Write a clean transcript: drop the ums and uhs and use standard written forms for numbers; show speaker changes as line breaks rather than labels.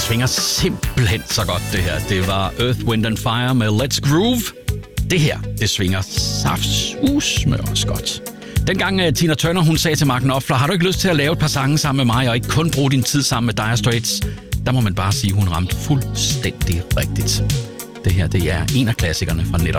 svinger simpelthen så godt, det her. Det var Earth, Wind and Fire med Let's Groove. Det her, det svinger saftsusme også godt. Dengang Tina Turner, hun sagde til Mark Knopfler, har du ikke lyst til at lave et par sange sammen med mig, og ikke kun bruge din tid sammen med Dire Straits? Der må man bare sige, hun ramte fuldstændig rigtigt. Det her, det er en af klassikerne fra netop